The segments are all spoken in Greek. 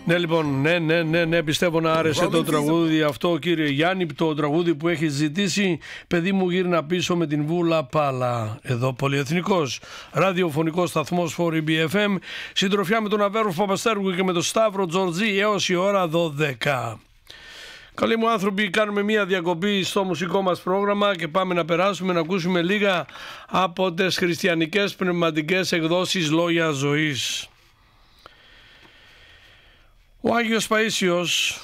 Ναι, λοιπόν, ναι, πιστεύω να άρεσε το τραγούδι αυτό, κύριε Γιάννη, το τραγούδι που έχει ζητήσει. Παιδί μου γύρνα πίσω με την Βούλα Πάλα. Εδώ πολυεθνικός ραδιοφωνικός σταθμός 4EBFM. Συντροφιά με τον Αβέρο Παπαστέργου και με τον Σταύρο Τζορτζή έως η ώρα 12. Καλοί μου άνθρωποι, κάνουμε μια διακοπή στο μουσικό μας πρόγραμμα και πάμε να περάσουμε να ακούσουμε λίγα από τις χριστιανικές πνευματικές εκδόσεις Λόγια Ζωής. Ο Άγιος Παΐσιος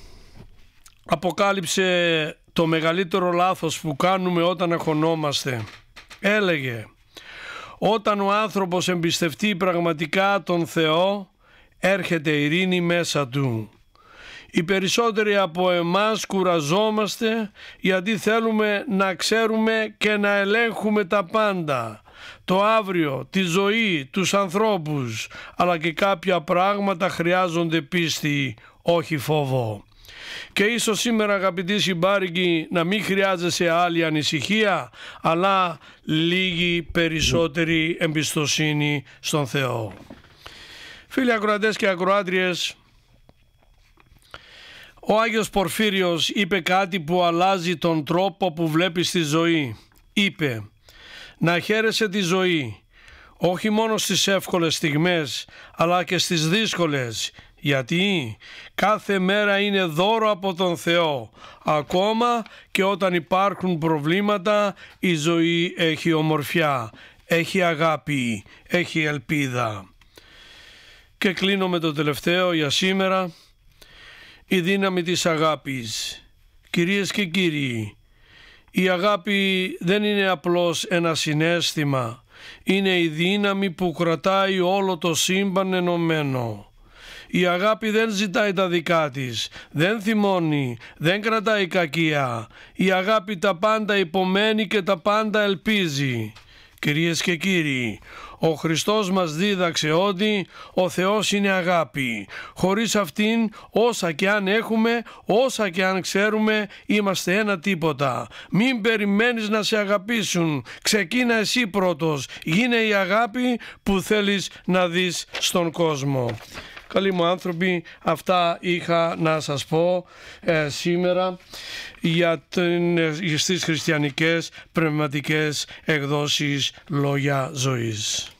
αποκάλυψε το μεγαλύτερο λάθος που κάνουμε όταν αγχωνόμαστε. Έλεγε: όταν ο άνθρωπος εμπιστευτεί πραγματικά τον Θεό, έρχεται ειρήνη μέσα του. Οι περισσότεροι από εμάς κουραζόμαστε γιατί θέλουμε να ξέρουμε και να ελέγχουμε τα πάντα. Το αύριο, τη ζωή, τους ανθρώπους, αλλά και κάποια πράγματα χρειάζονται πίστη, όχι φόβο. Και ίσως σήμερα, αγαπητοί συμπάρικοι, να μην χρειάζεσαι άλλη ανησυχία, αλλά λίγη περισσότερη εμπιστοσύνη στον Θεό. Φίλοι ακροατές και ακροάτριες, ο Άγιος Πορφύριος είπε κάτι που αλλάζει τον τρόπο που βλέπεις τη ζωή. Είπε: να χαίρεσαι τη ζωή, όχι μόνο στις εύκολες στιγμές, αλλά και στις δύσκολες. Γιατί κάθε μέρα είναι δώρο από τον Θεό. Ακόμα και όταν υπάρχουν προβλήματα, η ζωή έχει ομορφιά, έχει αγάπη, έχει ελπίδα. Και κλείνω με το τελευταίο για σήμερα. Η δύναμη της αγάπης. Κυρίες και κύριοι, η αγάπη δεν είναι απλώς ένα συναίσθημα. Είναι η δύναμη που κρατάει όλο το σύμπαν ενωμένο. Η αγάπη δεν ζητάει τα δικά της, δεν θυμώνει, δεν κρατάει κακία. Η αγάπη τα πάντα υπομένει και τα πάντα ελπίζει. Κυρίες και κύριοι, ο Χριστός μας δίδαξε ότι ο Θεός είναι αγάπη. Χωρίς αυτήν, όσα και αν έχουμε, όσα και αν ξέρουμε, είμαστε ένα τίποτα. Μην περιμένεις να σε αγαπήσουν. Ξεκίνα εσύ πρώτος. Γίνε η αγάπη που θέλεις να δεις στον κόσμο. Καλοί μου άνθρωποι, αυτά είχα να σας πω σήμερα για στις χριστιανικές πνευματικές εκδόσεις Λόγια Ζωής.